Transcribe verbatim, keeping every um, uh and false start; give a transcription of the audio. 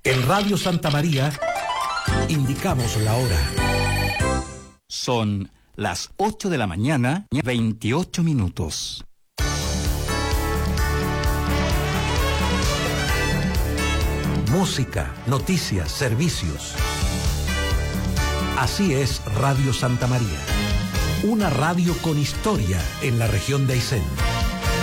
En Radio Santa María indicamos la hora. Son las ocho de la mañana, veintiocho minutos. Música, noticias, servicios. Así es Radio Santa María. Una radio con historia en la región de Aysén.